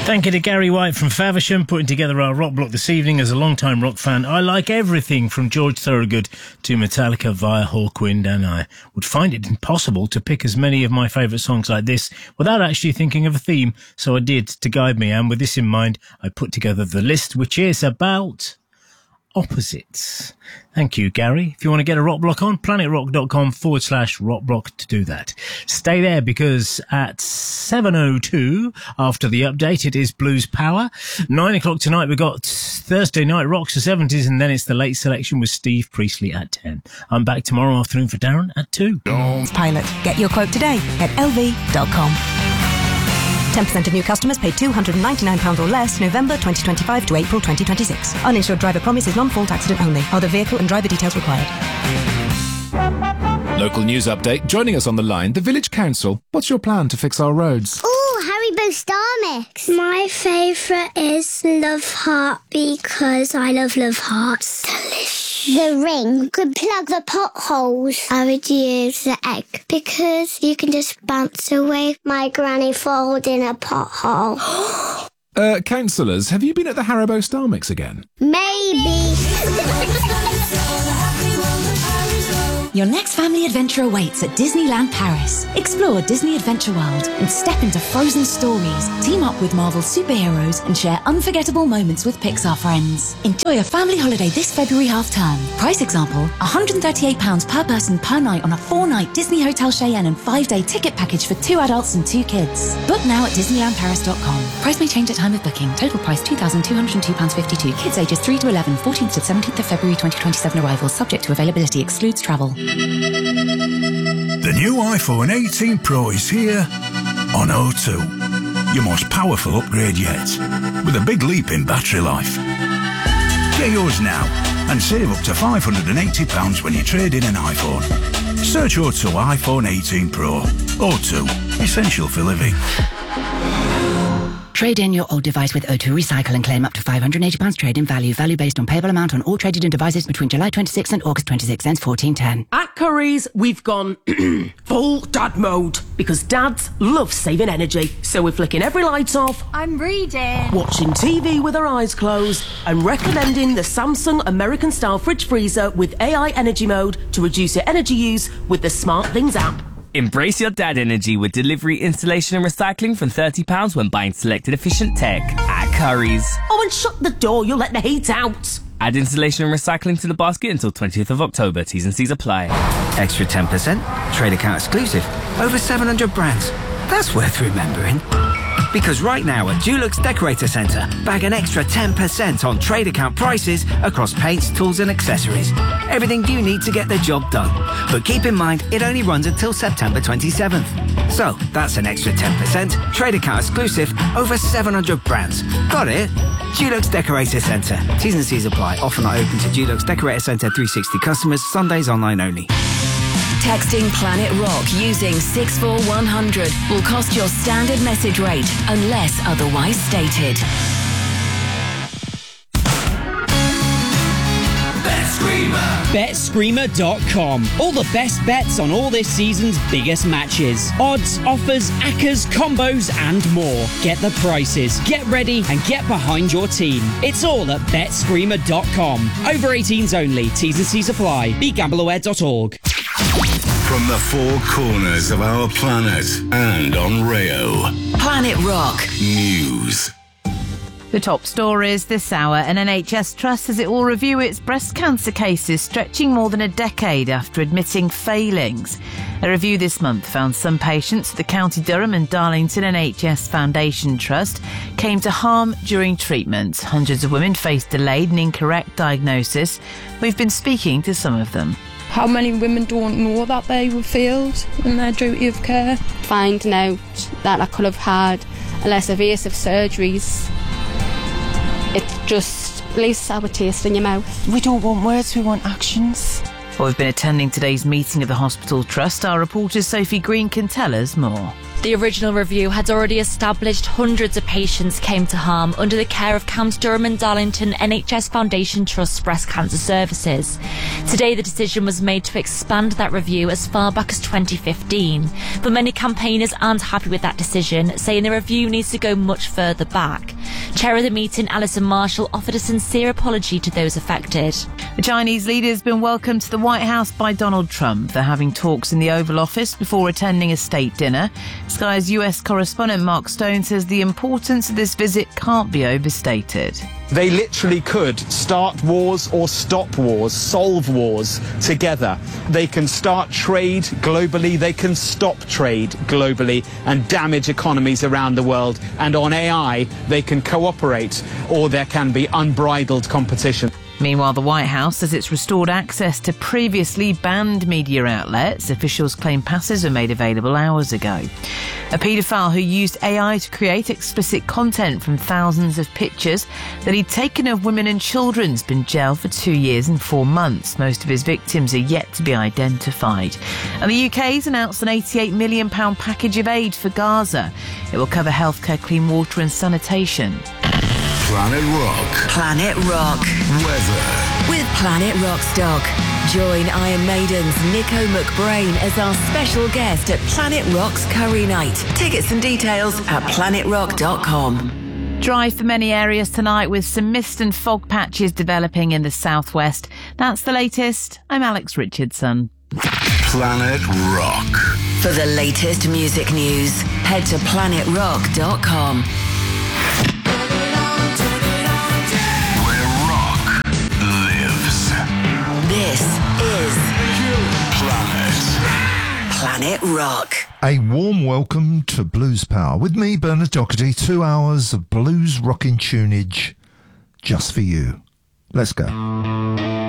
Thank you to Gary White from Faversham, putting together our rock block this evening. As a long-time rock fan, I like everything from George Thorogood to Metallica via Hawkwind, and I would find it impossible to pick as many of my favourite songs like this without actually thinking of a theme, so I did to guide me, and with this in mind, I put together the list, which is about opposites. Thank you, Gary. If you want to get a rock block on, planetrock.com/rockblock to do that. Stay there, because at 7:02 after the update, it is Blues Power. 9 o'clock tonight, we've got Thursday Night Rocks the 70s, and then it's the late selection with Steve Priestley at 10. I'm back tomorrow afternoon for Darren at 2. Pilot. Get your quote today at lv.com. 10% of new customers pay £299 or less November 2025 to April 2026. Uninsured driver promise is non-fault accident only. Other vehicle and driver details required. Local news update. Joining us on the line, the Village Council. What's your plan to fix our roads? Oh, Haribo Star Mix. My favourite is Love Heart because I love Hearts. Delicious. The ring could plug the potholes. I would use the egg because you can just bounce away my granny falling in a pothole. Councillors, have you been at the Haribo Star Mix again? Maybe. Your next family adventure awaits at Disneyland Paris. Explore Disney Adventure World and step into frozen stories. Team up with Marvel superheroes and share unforgettable moments with Pixar friends. Enjoy a family holiday this February half-term. Price example, £138 per person per night on a 4-night Disney Hotel Cheyenne and 5-day ticket package for 2 adults and 2 kids. Book now at disneylandparis.com. Price may change at time of booking. Total price £2,202.52. Kids ages 3 to 11, 14th to 17th of February 2027 arrivals. Subject to availability. Excludes travel. The new iPhone 18 Pro is here on O2. Your most powerful upgrade yet, with a big leap in battery life. Get yours now and save up to £580 when you trade in an iPhone. Search O2 iPhone 18 Pro. O2, essential for living. Trade in your old device with O2 Recycle and claim up to £580 trade-in value. Value based on payable amount on all traded in devices between July 26 and August 26, ends 14/10. At Curry's, we've gone full dad mode because dads love saving energy. So we're flicking every light off. I'm reading. Watching TV with our eyes closed and recommending the Samsung American-style fridge freezer with AI energy mode to reduce your energy use with the SmartThings app. Embrace your dad energy with delivery, installation and recycling from £30 when buying selected efficient tech at Curry's. Oh, and shut the door, you'll let the heat out. Add installation and recycling to the basket until 20th of October. T's and C's apply. Extra 10%, trade account exclusive, over 700 brands. That's worth remembering. Because right now at Dulux Decorator Centre, bag an extra 10% on trade account prices across paints, tools and accessories. Everything you need to get the job done. But keep in mind, it only runs until September 27th. So, that's an extra 10%, trade account exclusive, over 700 brands. Got it? Dulux Decorator Centre. T's and C's apply. Offer not open to Dulux Decorator Centre 360 customers. Sundays online only. Texting Planet Rock using 64100 will cost your standard message rate unless otherwise stated. BetScreamer.com. All the best bets on all this season's biggest matches. Odds, offers, accas, combos and more. Get the prices, get ready and get behind your team. It's all at BetScreamer.com. Over 18s only. T's and C's apply. BeGambleAware.org. From the four corners of our planet and on Rayo. Planet Rock News. The top stories this hour. An NHS trust says it will review its breast cancer cases stretching more than a decade after admitting failings. A review this month found some patients at the County Durham and Darlington NHS Foundation Trust came to harm during treatment. Hundreds of women faced delayed and incorrect diagnosis. We've been speaking to some of them. How many women don't know that they were failed in their duty of care? Finding out that I could have had less invasive surgeries, it just leaves a sour taste in your mouth. We don't want words, we want actions. Well, we've been attending today's meeting of the Hospital Trust. Our reporter Sophie Green can tell us more. The original review had already established hundreds of patients came to harm under the care of County Durham and Darlington NHS Foundation Trust's breast cancer services. Today, the decision was made to expand that review as far back as 2015. But many campaigners aren't happy with that decision, saying the review needs to go much further back. Chair of the meeting, Alison Marshall, offered a sincere apology to those affected. The Chinese leader has been welcomed to the White House by Donald Trump. They're having talks in the Oval Office before attending a state dinner. Sky's US correspondent Mark Stone says the importance of this visit can't be overstated. They literally could start wars or stop wars, solve wars together. They can start trade globally, they can stop trade globally and damage economies around the world. And on AI, they can cooperate, or there can be unbridled competition. Meanwhile, the White House says it's restored access to previously banned media outlets. Officials claim passes were made available hours ago. A paedophile who used AI to create explicit content from thousands of pictures that he'd taken of women and children has been jailed for 2 years and 4 months. Most of his victims are yet to be identified. And the UK's announced an £88 million package of aid for Gaza. It will cover healthcare, clean water and sanitation. Planet Rock. Planet Rock. Weather. With Planet Rock stock. Join Iron Maiden's Nico McBrain as our special guest at Planet Rock's Curry Night. Tickets and details at planetrock.com. Dry for many areas tonight with some mist and fog patches developing in the southwest. That's the latest. I'm Alex Richardson. Planet Rock. For the latest music news, head to planetrock.com. This is Planet Rock. A warm welcome to Blues Power with me, Bernard Doherty. 2 hours of blues rocking tunage just for you. Let's go.